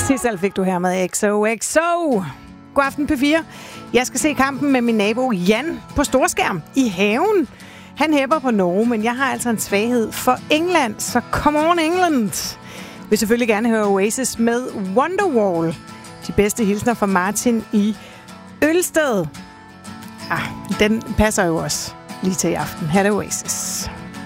Sissel fik du her med XOXO. God aften P4. Jeg skal se kampen med min nabo Jan på storskærm i haven. Han hæpper på Norge, men jeg har altså en svaghed for England, så come on England. Jeg vil selvfølgelig gerne høre Oasis med Wonderwall. De bedste hilsner fra Martin i Ølsted. Ja, den passer jo også lige til i aften. Her er det Oasis.